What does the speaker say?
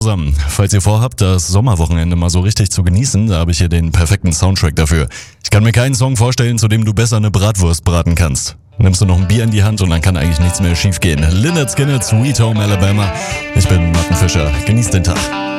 Zusammen. Falls ihr vorhabt, das Sommerwochenende mal so richtig zu genießen, da habe ich hier den perfekten Soundtrack dafür. Ich kann mir keinen Song vorstellen, zu dem du besser eine Bratwurst braten kannst. Nimmst du noch ein Bier in die Hand und dann kann eigentlich nichts mehr schief gehen. Lynyrd Skynyrd, Sweet Home Alabama. Ich bin Martin Fischer. Genießt den Tag.